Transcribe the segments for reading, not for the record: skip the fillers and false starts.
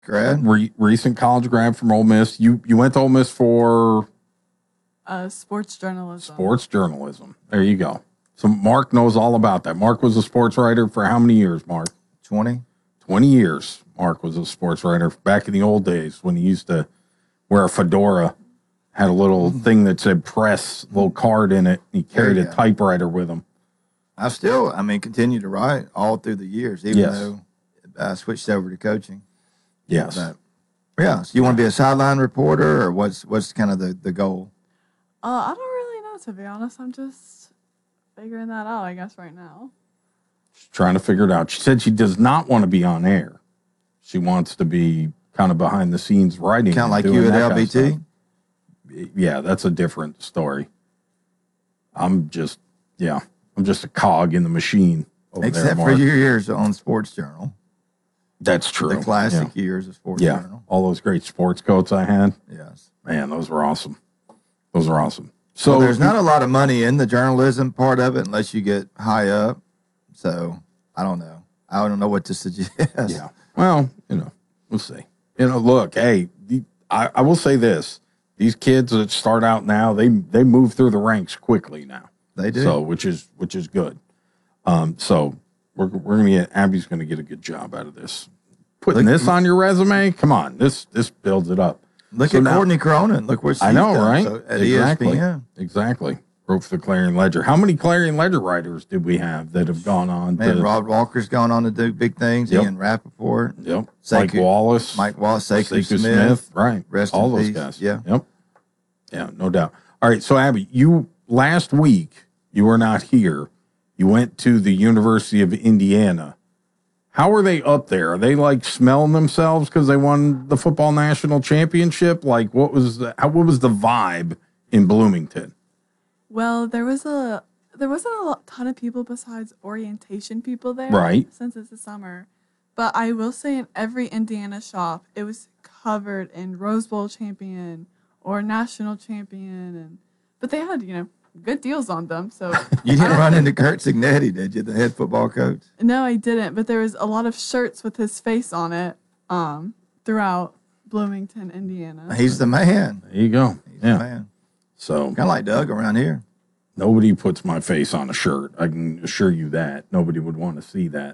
grad. Recent college grad from Ole Miss. You went to Ole Miss for sports journalism. Sports journalism. There you go. So Mark knows all about that. Mark was a sports writer for how many years, Mark? 20. 20 years. Mark was a sports writer back in the old days when he used to wear a fedora, had a little thing that said press, little card in it. He carried a typewriter with him. I still, continue to write all through the years, even though I switched over to coaching. Yes. But, yeah. So you want to be a sideline reporter, or what's kind of the goal? I don't really know, to be honest. I'm just figuring that out, I guess, right now. She's trying to figure it out. She said she does not want to be on air. She wants to be kind of behind the scenes writing. Kind of like you at LBT? Kind of yeah, that's a different story. I'm just a cog in the machine over Except there, for Mark. your years on Sports Journal. That's true. The classic years of Sports Journal. All those great sports coats I had. Yes. Man, those were awesome. Those are awesome. So there's not a lot of money in the journalism part of it unless you get high up. So I don't know. I don't know what to suggest. Yeah. Well, we'll see. Look, hey, I will say this. These kids that start out now, they move through the ranks quickly now. They do. So which is good. So we're gonna get Abby's gonna get a good job out of this. Putting this on your resume, come on, this builds it up. Look at Courtney Cronin. Look where she's I know, done. right? So at Exactly. ESPN. Exactly. Wrote for the Clarion Ledger. How many Clarion Ledger writers did we have that have gone on? Rod Walker's gone on to do big things. Yep. Ian Rappaport. Yep. Mike Wallace, Sekou Smith. Right. Rest all in those peace. guys. Yeah. Yep. Yeah, no doubt. All right. So, Abby, last week, you were not here. You went to the University of Indiana. How are they up there? Are they like smelling themselves because they won the football national championship? Like, what was the vibe in Bloomington? Well, there wasn't a ton of people besides orientation people there, right? Since it's the summer, but I will say in every Indiana shop, it was covered in Rose Bowl champion or national champion, but they had good deals on them. So you didn't run into Kurt Signetti, did you? The head football coach? No, I didn't. But there was a lot of shirts with his face on it throughout Bloomington, Indiana. He's the man. There you go. He's the man. So kind of like Doug around here. Nobody puts my face on a shirt. I can assure you that. Nobody would want to see that.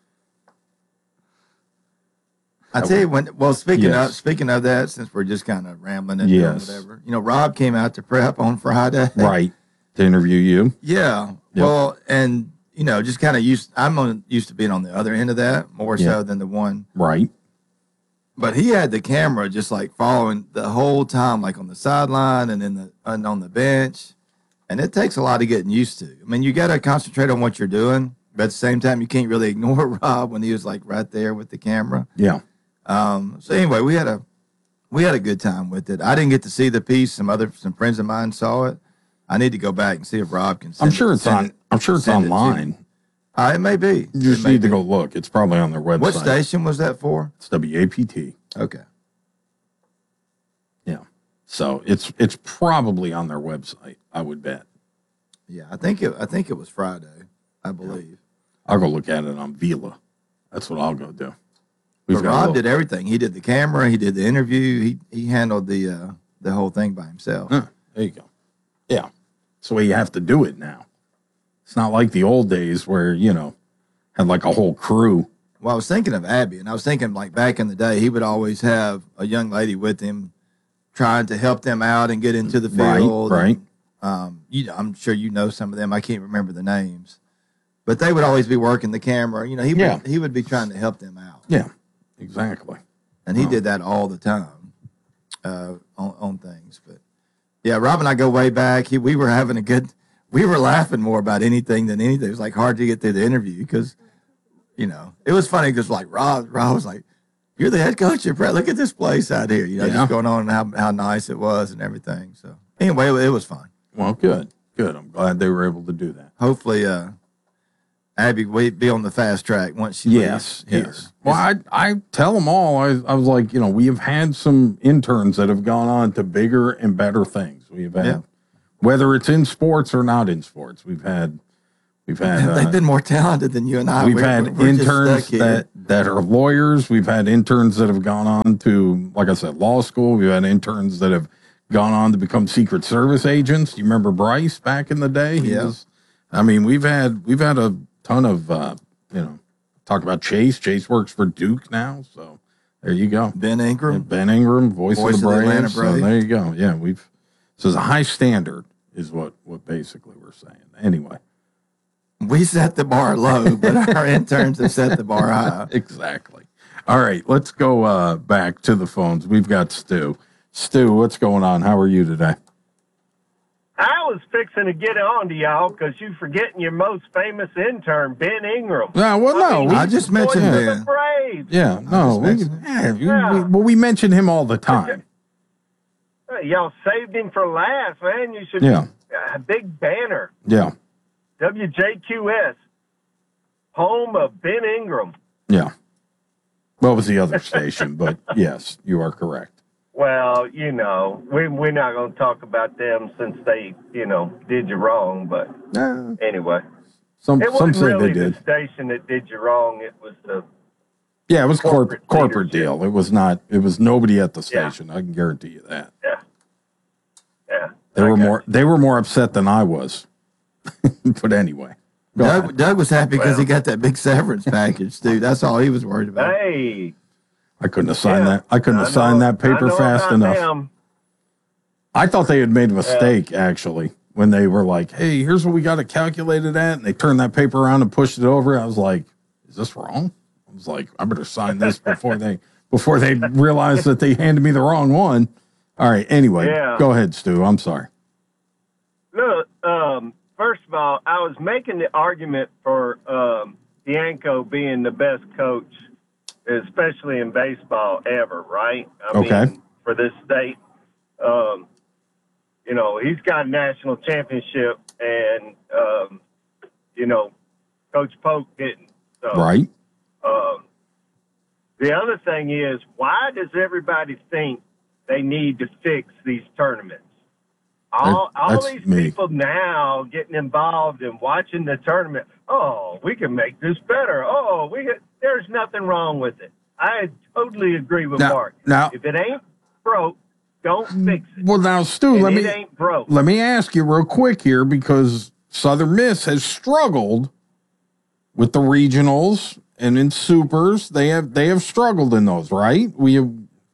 I tell you speaking of that, since we're just kind of rambling and doing whatever, Rob came out to prep on Friday. Right. To interview you. Yeah. Yep. Well, and just kind of used to being on the other end of that more so than the one. Right. But he had the camera just like following the whole time, like on the sideline and on the bench. And it takes a lot of getting used to. I mean, you got to concentrate on what you're doing, but at the same time, you can't really ignore Rob when he was like right there with the camera. Yeah. So anyway, we had a good time with it. I didn't get to see the piece. Some friends of mine saw it. I need to go back and see if Rob can. I'm sure it's online. It may be. You just need to go look. It's probably on their website. What station was that for? It's WAPT. Okay. Yeah. So it's probably on their website, I would bet. Yeah, I think it was Friday, I believe. Yeah. I'll go look at it on Vila. That's what I'll go do. But Rob did everything. He did the camera. He did the interview. He handled the whole thing by himself. There you go. Yeah. That's the way you have to do it now. It's not like the old days where, had like a whole crew. Well, I was thinking of Abby, and I was thinking like back in the day, he would always have a young lady with him trying to help them out and get into the field. Right. And, I'm sure you know some of them. I can't remember the names. But they would always be working the camera. He would be trying to help them out. Yeah. Exactly. And he did that all the time on things. But, yeah, Rob and I go way back. We were laughing more about anything than anything. It was, like, hard to get through the interview because, it was funny because, like, Rob was like, you're the head coach. Look at this place out here, just going on and how nice it was and everything. So, anyway, it was fun. Well, good. I'm glad they were able to do that. Hopefully, Abby will be on the fast track once she leaves here. Yes. Well, I tell them all, I was like, we have had some interns that have gone on to bigger and better things. We have had, whether it's in sports or not in sports, we've had We've had They've been more talented than you and I. we've We're- had we're just interns stuck here. that are lawyers. We've had interns that have gone on to, like I said, law school. We've had interns that have gone on to become Secret Service agents. Do you remember Bryce back in the day? Yeah. We've had a ton of talk about Chase. Chase works for Duke now, so there you go. Ben Ingram. Ben Ingram, voice of the Atlanta Braves. So Braves. there you go. Yeah, so it's a high standard is what basically we're saying. Anyway. We set the bar low, but our interns have set the bar high. Exactly. All right, let's go back to the phones. We've got Stu. Stu, what's going on? How are you today? I was fixing to get on to y'all because you're forgetting your most famous intern, Ben Ingram. Yeah, well, no. I just mentioned the Ben. Braves. Yeah, no. Yeah. We mention him all the time. Y'all saved him for last, man. You should. Yeah. A big banner. Yeah, WJQS, home of Ben Ingram. yeah. What was the other station? But yes, you are correct. Well, we're not going to talk about them since they, did you wrong. But anyway, Some it wasn't say really they did. the station that did you wrong. It was the Yeah, it was corporate leadership. deal. It was not. It was nobody at the station. I can guarantee you that. Yeah. They were more upset than I was. But anyway, go ahead. Doug was happy because he got that big severance package, dude. That's all he was worried about. Hey. I couldn't have signed Yeah. that. I couldn't have I signed know- that paper I know fast about enough. them. I thought they had made a mistake actually when they were like, "Hey, here's what we got it calculated at," and they turned that paper around and pushed it over. I was like, "Is this wrong?" I was like, "I better sign this before they realized that they handed me the wrong one." All right. Anyway, Yeah. go ahead, Stu. I'm sorry. Look, first of all, I was making the argument for Bianco being the best coach, especially in baseball ever, right? I Okay. mean, for this state. He's got a national championship, and, Coach Polk didn't. So, Right. The other thing is, why does everybody think they need to fix these tournaments? All That's these me. people now getting involved in watching the tournament. Oh, we can make this better. Oh, there's nothing wrong with it. I totally agree with Mark. Now, If it ain't broke, don't fix it. well, now, Stu, And let it me ain't broke. let me ask you real quick here because Southern Miss has struggled with the regionals and in supers. They have struggled in those, right? We're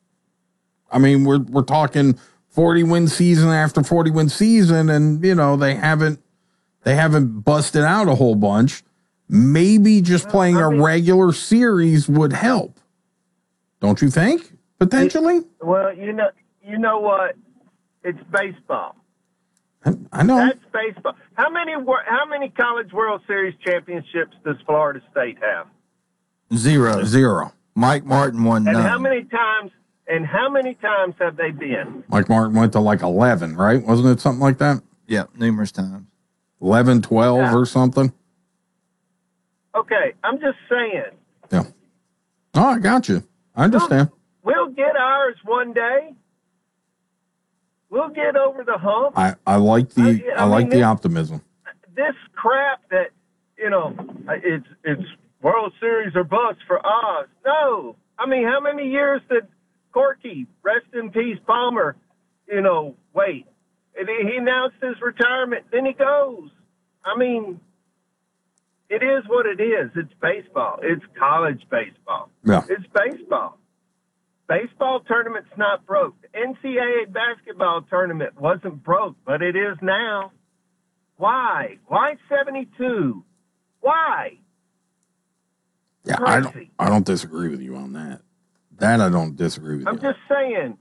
talking 40-win season after 40-win season, and they haven't busted out a whole bunch. Maybe just playing a regular series would help. Don't you think? Potentially? Well, you know what? It's baseball. I know. That's baseball. How many College World Series championships does Florida State have? Zero. Mike Martin won And none. how many times have they been? Mike Martin went to like 11, right? Wasn't it something like that? Yeah, numerous times. 11, 12 Yeah. or something? Okay, I'm just saying. Yeah. Oh, I got you. I understand. We'll get ours one day. We'll get over the hump. I like the I I like mean, the this- optimism. This crap that, it's World Series or bust for Oz. No. I mean, how many years did Corky, rest in peace, Palmer, wait? And he announced his retirement, then he goes. I mean, it is what it is. It's baseball. It's college baseball. Yeah. It's baseball. Baseball tournament's not broke. The NCAA basketball tournament wasn't broke, but it is now. Why? Why 72? Why? Yeah, Crazy. I don't disagree with you on that. That I don't disagree with I'm you. just saying,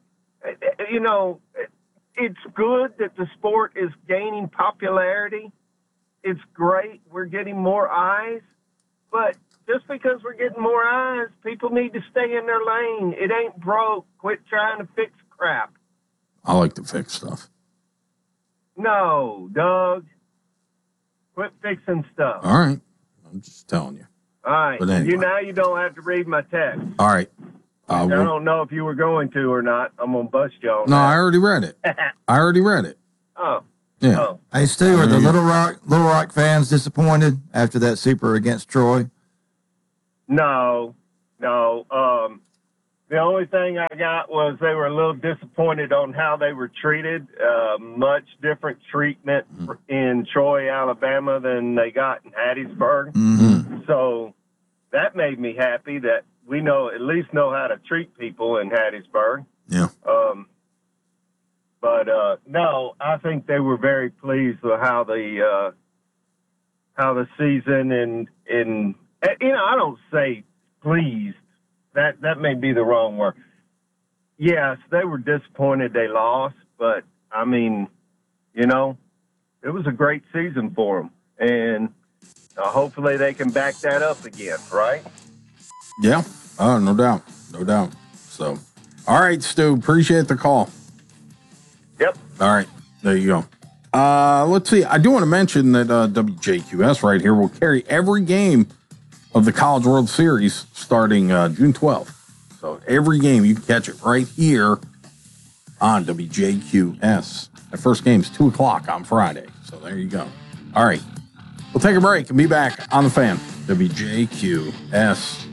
it's good that the sport is gaining popularity. It's great. We're getting more eyes. But just because we're getting more eyes, people need to stay in their lane. It ain't broke. Quit trying to fix crap. I like to fix stuff. No, Doug. Quit fixing stuff. All right. I'm just telling you. All right. But anyway. You don't have to read my text. All right. I don't know if you were going to or not. I'm going to bust you on No, that. I already read it. I already read it. Oh, Yeah. Oh, Hey, Stu, are the Little Rock fans disappointed after that super against Troy? no. The only thing I got was they were a little disappointed on how they were treated. Much different treatment in Troy, Alabama than they got in Hattiesburg. Mm-hmm. So that made me happy that we at least know how to treat people in Hattiesburg. Yeah. But no, I think they were very pleased with how the season and I don't say pleased. That may be the wrong word. Yes, they were disappointed they lost, but I mean, it was a great season for them, and hopefully they can back that up again, right? Yeah. Oh, no doubt. No doubt. So, all right, Stu, appreciate the call. Yep. All right. There you go. Let's see. I do want to mention that WJQS right here will carry every game of the College World Series starting June 12th. So every game, you can catch it right here on WJQS. The first game's 2 o'clock on Friday. So there you go. All right. We'll take a break and be back on the Fan. WJQS.